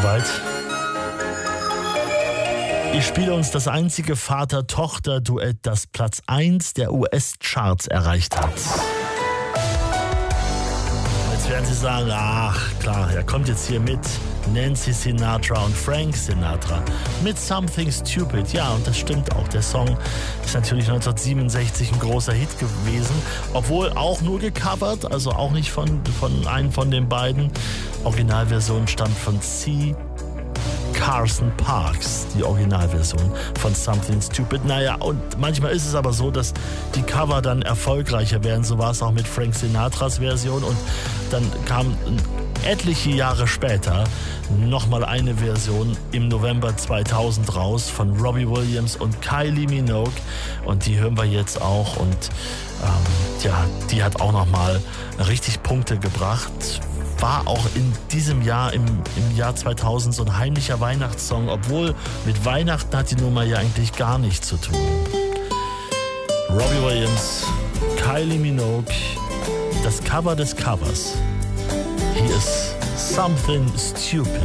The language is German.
soweit. Ich spiele uns das einzige Vater-Tochter-Duett, das Platz 1 der US-Charts erreicht hat. Jetzt werden Sie sagen, ach klar, er kommt jetzt hier mit Nancy Sinatra und Frank Sinatra mit Something Stupid. Ja, und das stimmt auch. Der Song ist natürlich 1967 ein großer Hit gewesen, obwohl auch nur gecovert, also auch nicht von einem von den beiden. Originalversion stammt von C. Carson Parks, die Originalversion von Something Stupid. Naja, und manchmal ist es aber so, dass die Cover dann erfolgreicher werden. So war es auch mit Frank Sinatras Version. Und dann kam etliche Jahre später nochmal eine Version im November 2000 raus von Robbie Williams und Kylie Minogue. Und die hören wir jetzt auch. Und ja, die hat auch nochmal richtig Punkte gebracht. War auch in diesem Jahr, im Jahr 2000, so ein heimlicher Weihnachtssong, obwohl mit Weihnachten hat die Nummer ja eigentlich gar nichts zu tun. Robbie Williams, Kylie Minogue, das Cover des Covers. Hier ist Something Stupid.